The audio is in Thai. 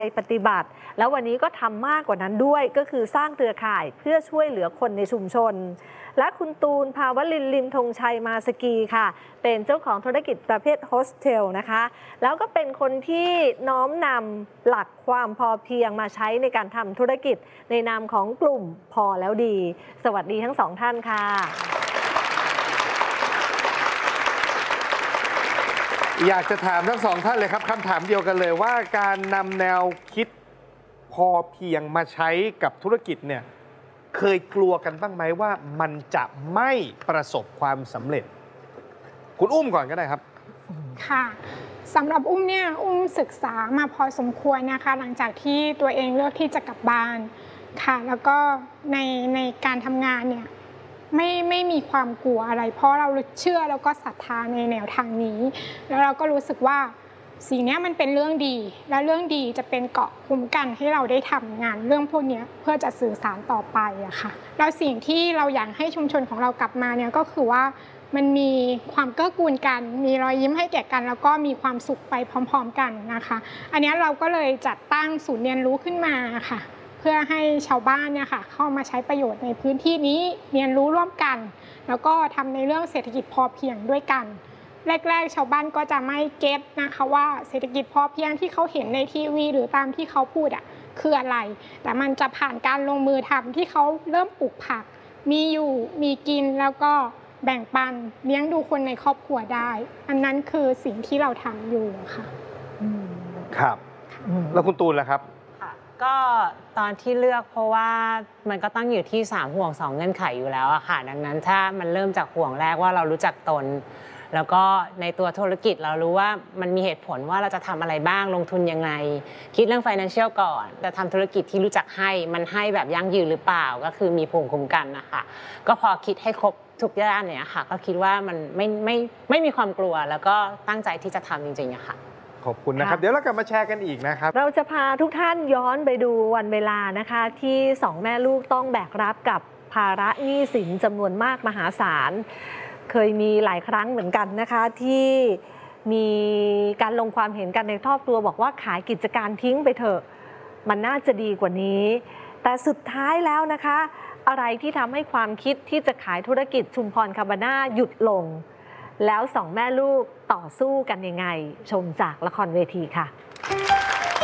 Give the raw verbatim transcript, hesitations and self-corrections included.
ปฏิบัติแล้ววันนี้ก็ทำมากกว่านั้นด้วยก็คือสร้างเครือข่ายเพื่อช่วยเหลือคนในชุมชนและคุณตูนภาวลินลิมธงชัยมาสกีค่ะเป็นเจ้าของธุรกิจประเภทโฮสเทลนะคะแล้วก็เป็นคนที่น้อมนำหลักความพอเพียงมาใช้ในการทำธุรกิจในนามของกลุ่มพอแล้วดีสวัสดีทั้งสองท่านค่ะอยากจะถามทั้งสองท่านเลยครับคำถามเดียวกันเลยว่าการนำแนวคิดพอเพียงมาใช้กับธุรกิจเนี่ยเคยกลัวกันบ้างไหมว่ามันจะไม่ประสบความสำเร็จคุณอุ้มก่อนก็ได้ครับค่ะสำหรับอุ้มเนี่ยอุ้มศึกษามาพอสมควรนะคะหลังจากที่ตัวเองเลือกที่จะกลับบ้านค่ะแล้วก็ในในการทำงานเนี่ยไม่ไม่มีความกลัวอะไรเพราะเราเชื่อแล้วก็ศรัทธาในแนวทางนี้แล้วเราก็รู้สึกว่าสิ่งนี้มันเป็นเรื่องดีและเรื่องดีจะเป็นเกราะคุ้มกันให้เราได้ทำงานเรื่องพวกนี้เพื่อจะสื่อสารต่อไปอะค่ะแล้วสิ่งที่เราอยากให้ชุมชนของเรากลับมาเนี่ยก็คือว่ามันมีความเกื้อกูลกันมีรอยยิ้มให้แก่กันแล้วก็มีความสุขไปพร้อมๆกันนะคะอันนี้เราก็เลยจัดตั้งศูนย์เรียนรู้ขึ้นมาค่ะเพื่อให้ชาวบ้านเนี่ยค่ะเข้ามาใช้ประโยชน์ในพื้นที่นี้เรียนรู้ร่วมกันแล้วก็ทำในเรื่องเศรษฐกิจพอเพียงด้วยกันแรกๆชาวบ้านก็จะไม่เก็ตนะคะว่าเศรษฐกิจพอเพียงที่เขาเห็นในทีวีหรือตามที่เขาพูดอ่ะคืออะไรแต่มันจะผ่านการลงมือทำที่เขาเริ่มปลูกผักมีอยู่มีกินแล้วก็แบ่งปันเลี้ยงดูคนในครอบครัวได้อันนั้นคือสิ่งที่เราทำอยู่ค่ะครับแล้วคุณตูนล่ะครับก็ตอนที่เลือกเพราะว่ามันก็ต้องอยู่ที่สามห่วงสองเงื่อนไขอยู่แล้วอะค่ะดังนั้นถ้ามันเริ่มจากห่วงแรกว่าเรารู้จักตนแล้วก็ในตัวธุรกิจเรารู้ว่ามันมีเหตุผลว่าเราจะทำอะไรบ้างลงทุนยังไงคิดเรื่อง financial ก่อนจะทำธุรกิจที่รู้จักให้มันให้แบบยั่งยืนหรือเปล่าก็คือมีภูมิคุ้มกันนะคะก็พอคิดให้ครบทุกด้านเนี่ยค่ะก็คิดว่ามันไม่ไม่ไม่มีความกลัวแล้วก็ตั้งใจที่จะทำจริงๆอะค่ะขอบคุณนะครับเดี๋ยวเรากลับมาแชร์กันอีกนะครับเราจะพาทุกท่านย้อนไปดูวันเวลานะคะที่สองแม่ลูกต้องแบกรับกับภาระหนี้สินจำนวนมากมหาศาลเคยมีหลายครั้งเหมือนกันนะคะที่มีการลงความเห็นกันในครอบครัวบอกว่าขายกิจการทิ้งไปเถอะมันน่าจะดีกว่านี้แต่สุดท้ายแล้วนะคะอะไรที่ทำให้ความคิดที่จะขายธุรกิจชุมพรคาบาน่าหยุดลงแล้วสองแม่ลูกต่อสู้กันยังไงชมจากละครเวทีค่ะ